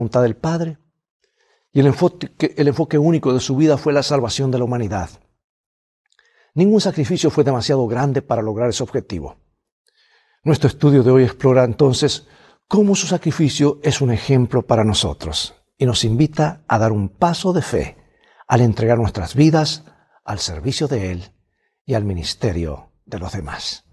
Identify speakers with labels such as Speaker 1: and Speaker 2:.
Speaker 1: voluntad del Padre, y el enfoque único de su vida fue la salvación de la humanidad. Ningún sacrificio fue demasiado grande para lograr ese objetivo. Nuestro estudio de hoy explora entonces cómo su sacrificio es un ejemplo para nosotros y nos invita a dar un paso de fe al entregar nuestras vidas al servicio de Él y al ministerio de los demás.